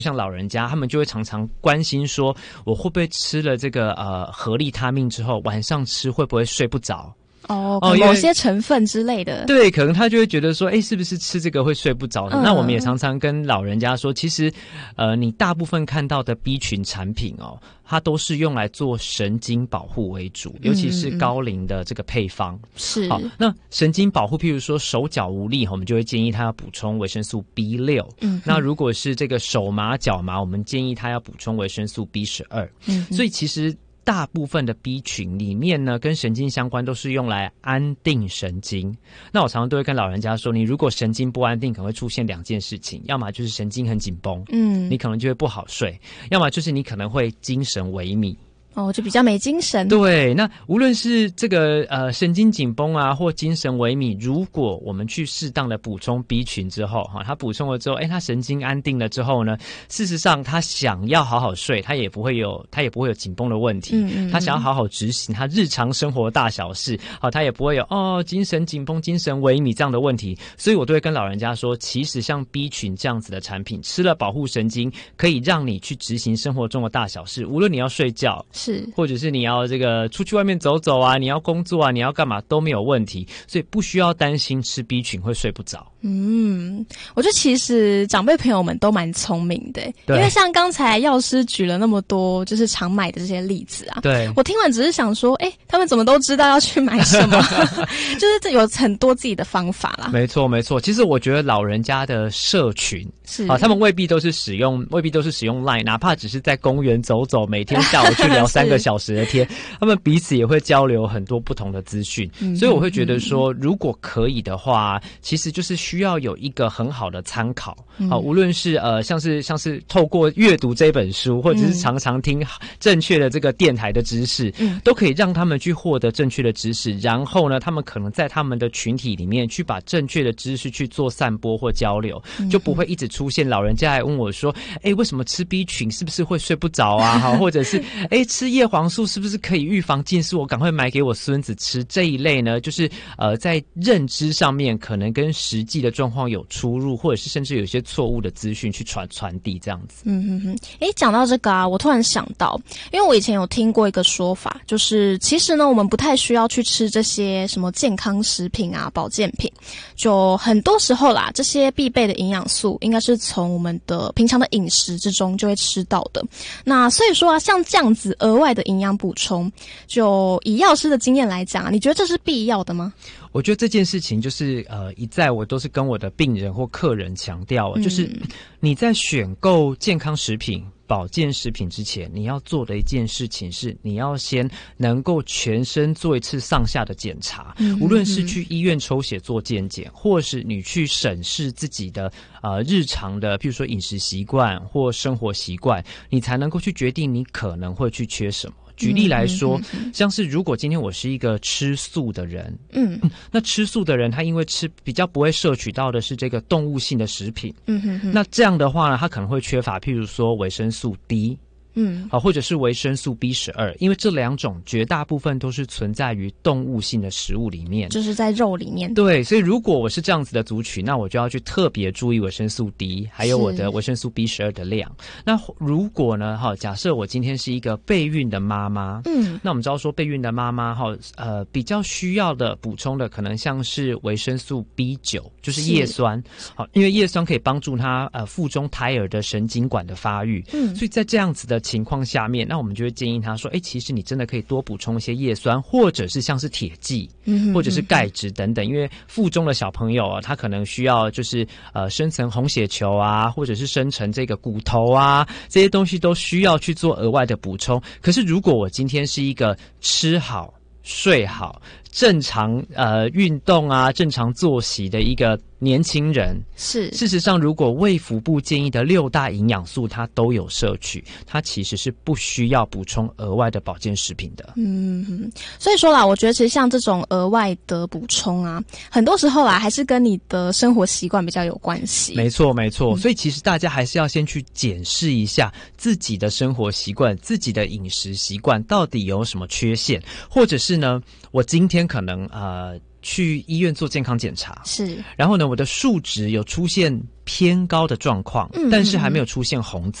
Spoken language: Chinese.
像老人家他们就会常常关心说，我会不会吃了这个合利他命之后，晚上吃会不会睡不着？ 某些成分之类的， 对，可能他就会觉得说，是不是吃这个会睡不着的？那我们也常常跟老人家说，其实，你大部分看到的 B 群产品它都是用来做神经保护为主，尤其是高龄的这个配方。 是。 好，那神经保护，譬如说手脚无力，我们就会建议他要补充维生素 B6。那如果是这个手麻脚麻，我们建议他要补充维生素 B12。所以其实大部分的 B 群里面呢，跟神经相关都是用来安定神经。那我常常都会跟老人家说，你如果神经不安定，可能会出现2件事情，要么就是神经很紧绷，你可能就会不好睡；要么就是你可能会精神萎靡。 就比较没精神。 对，那无论是这个神经紧绷啊，或精神萎靡，如果我们去适当的补充 B 群之后，他补充了之后，他神经安定了之后呢，事实上他想要好好睡，他也不会有紧绷的问题。他想要好好执行他日常生活大小事，他也不会有精神紧绷、精神萎靡这样的问题。所以我都会跟老人家说，其实像 B 群这样子的产品，吃了保护神经，可以让你去执行生活中的大小事，无论你要睡觉。 是， 或者是你要这个出去外面走走啊，你要工作啊，你要干嘛都没有问题，所以不需要担心吃 B 群会睡不着。 我觉得其实长辈朋友们都蛮聪明的，因为像刚才药师举了那么多就是常买的这些例子啊， 对， 我听完只是想说，他们怎么都知道要去买什么？就是这有很多自己的方法啦。 没错没错，其实我觉得老人家的社群是他们未必都是使用 LINE， 哪怕只是在公园走走，每天下午去聊3个小时的天，他们彼此也会交流很多不同的资讯。所以我会觉得说，如果可以的话，其实就是需要有一个很好的参考。无论是像是透过阅读这本书，或者是常常听正确的这个电台的知识，都可以让他们去获得正确的知识，然后呢，他们可能在他们的群体里面去把正确的知识去做散播或交流，就不会一直出现老人家来问我说，为什么吃 B 群是不是会睡不着啊？或者是吃叶黄素是不是可以预防近视？我赶快买给我孙子吃。这一类呢，就是在认知上面可能跟实际的状况有出入，或者是甚至有些错误的资讯去传递这样子。 讲到这个啊，我突然想到，因为我以前有听过一个说法，就是其实呢，我们不太需要去吃这些什么健康食品啊、保健品，就很多时候啦，这些必备的营养素应该是从我们的平常的饮食之中就会吃到的。那所以说啊，像这样子额外的营养补充，就以药师的经验来讲啊，你觉得这是必要的吗？ 我觉得这件事情就是一再我都是跟我的病人或客人强调，就是你在选购健康食品、保健食品之前，你要做的一件事情是，你要先能够全身做一次上下的检查，无论是去医院抽血做健检，或是你去审视自己的日常的，譬如说饮食习惯或生活习惯，你才能够去决定你可能会去缺什么。举例来说，像是如果今天我是一个吃素的人，那吃素的人他因为吃比较不会摄取到的是这个动物性的食品，那这样的话呢，他可能会缺乏譬如说维生素 D，或者是维生素 B12， 因为这2种绝大部分都是存在于动物性的食物里面， 就是在肉里面。 对，所以如果我是这样子的族群，那我就要去特别注意维生素 D， 还有我的维生素 B12 的量。那如果呢，假设我今天是一个备孕的妈妈，那我们知道说备孕的妈妈比较需要的补充的可能像是维生素 B9， 就是叶酸，因为叶酸可以帮助她腹中胎儿的神经管的发育，所以在这样子的情况下面，那我们就会建议他说，其实你真的可以多补充一些叶酸，或者是像是铁剂，或者是钙质等等，因为腹中的小朋友啊，他可能需要就是生成红血球啊，或者是生成这个骨头啊，这些东西都需要去做额外的补充。可是如果我今天是一个吃好睡好、正常运动啊、正常作息的一个年轻人，事实上如果卫福部建议的6大营养素他都有摄取，他其实是不需要补充额外的保健食品的。 所以说啦，我觉得其实像这种额外的补充啊，很多时候啦还是跟你的生活习惯比较有关系。 没错没错，所以其实大家还是要先去检视一下自己的生活习惯、自己的饮食习惯到底有什么缺陷，或者是呢，我今天可能去医院做健康检查， 是， 然后呢，我的数值有出现偏高的状况，但是还没有出现红字。